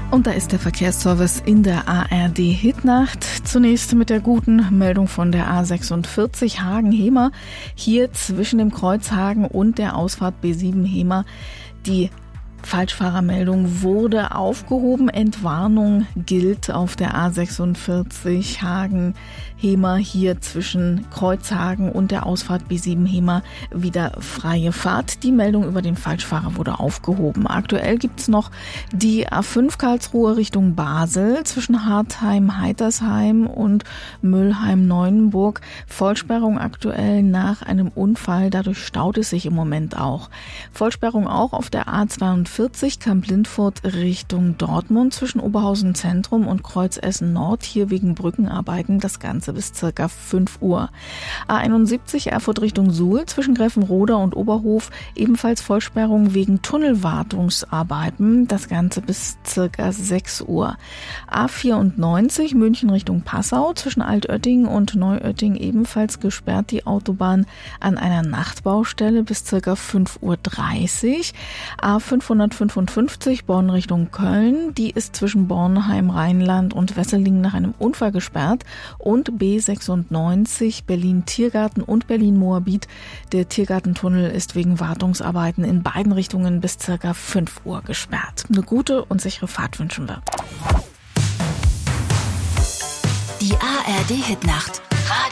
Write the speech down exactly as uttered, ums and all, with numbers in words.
Und da ist der Verkehrsservice in der A R D Hitnacht. Zunächst mit der guten Meldung von der A sechsundvierzig Hagen-Hemer. Hier zwischen dem Kreuz Hagen und der Ausfahrt B sieben Hemer. Die Falschfahrermeldung wurde aufgehoben. Entwarnung gilt auf der A sechsundvierzig Hagen-Hemer. Hier zwischen Kreuzhagen und der Ausfahrt B sieben Hemer wieder freie Fahrt. Die Meldung über den Falschfahrer wurde aufgehoben. Aktuell gibt's noch die A fünf Karlsruhe Richtung Basel zwischen Hartheim-Heitersheim und Müllheim-Neuenburg. Vollsperrung aktuell nach einem Unfall. Dadurch staut es sich im Moment auch. Vollsperrung auch auf der A zweiundvierzig Kamp-Lindfurt Richtung Dortmund zwischen Oberhausen Zentrum und Kreuz Essen Nord, hier wegen Brückenarbeiten, das Ganze bis circa fünf Uhr. A einundsiebzig Erfurt Richtung Suhl zwischen Greffenroda und Oberhof, ebenfalls Vollsperrung wegen Tunnelwartungsarbeiten, das Ganze bis circa sechs Uhr. A vierundneunzig München Richtung Passau zwischen Altötting und Neuötting ebenfalls gesperrt, die Autobahn an einer Nachtbaustelle bis circa fünf Uhr dreißig. A fünfhundertfünfundfünfzig Bonn Richtung Köln, die ist zwischen Bornheim, Rheinland und Wesseling nach einem Unfall gesperrt, und B sechsundneunzig Berlin-Tiergarten und Berlin-Moabit. Der Tiergartentunnel ist wegen Wartungsarbeiten in beiden Richtungen bis circa fünf Uhr gesperrt. Eine gute und sichere Fahrt wünschen wir. Die A R D Hitnacht.